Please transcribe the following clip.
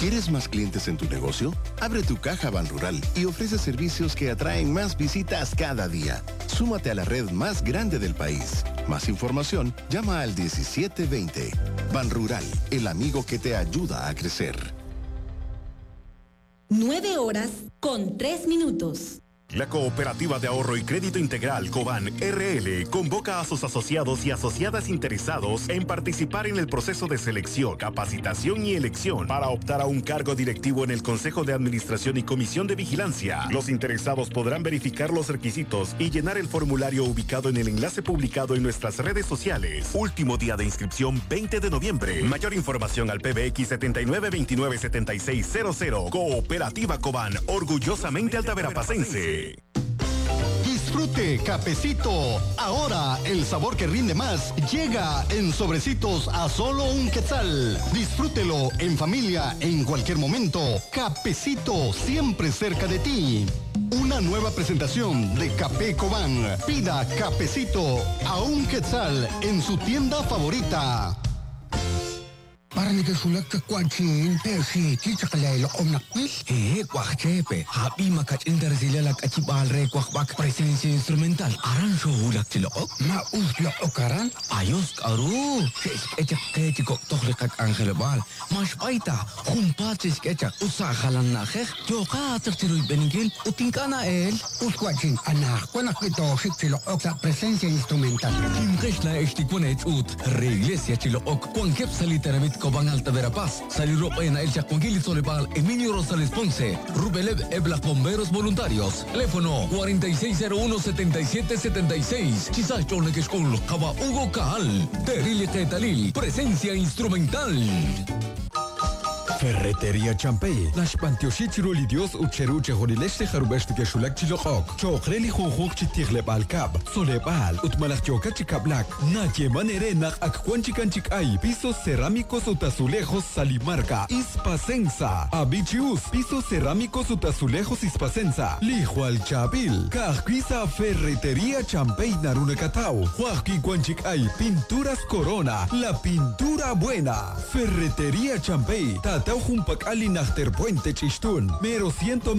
¿Quieres más clientes en tu negocio? Abre tu caja Banrural y ofrece servicios que atraen más visitas cada día. Súmate a la red más grande del país. Más información, llama al 1720. Banrural, el amigo que te ayuda a crecer. 9:03. La Cooperativa de Ahorro y Crédito Integral Coban RL convoca a sus asociados y asociadas interesados en participar en el proceso de selección, capacitación y elección para optar a un cargo directivo en el Consejo de Administración y Comisión de Vigilancia. Los interesados podrán verificar los requisitos y llenar el formulario ubicado en el enlace publicado en nuestras redes sociales. Último día de inscripción 20 de noviembre. Mayor información al PBX 79297600. Cooperativa Coban, orgullosamente altaberapacense. Disfrute Cafecito. Ahora el sabor que rinde más llega en sobrecitos a solo $1. Disfrútelo en familia en cualquier momento. Cafecito, siempre cerca de ti. Una nueva presentación de Café Coban. Pida Cafecito a $1 en su tienda favorita. Parang nagasulat ka kwachin, pero si Chicha Kalaylo om nakwil. Kwak chepe. Happy makachindar sila lag achibal re kwak bak presencia instrumental. Aran show hulak sila ok. Mausla okaran. Ayos karu. Echak kechiko tohlikat angel bal. Mas baita. Humpatis kechak. Usahalan nakeh. Joka tertiruy benigil. Utingkana el. Uskwachin anak. Kwanak ito shik sila ok sa presencia instrumental. Kimkesh na estikwanet ut. Reglesia sila ok. Kwangkep salita ramit Coban Altaverapaz, Salirop en El Chaconguil Solebal, Emilio Rosales Ponce, Rubelev Eblas Bomberos Voluntarios, teléfono 4601-7776, Chisachone Keshkul, Kaba Hugo Caal, Terili Ketalil, presencia instrumental. Ferretería Champey. Las pantioshitiro lidios ucheruche horilesh harubest que shulak chilokok. Chokreli honhok chitigle balkab. Solebal utmalak chikablak. Nadie manere nak akwanchikanchik ay. Pisos cerámicos utazulejos Salimarca. Ispasensa. Abichius. Pisos cerámicos utazulejos Ispasensa. Lijual Chabil. Kajquisa Ferretería Champey Narune Catau. Huaki Kwanchik ay. Pinturas Corona. La pintura buena. Ferretería Champey. Tata Jumpak Ali Nachter Puente Chistun, mero 100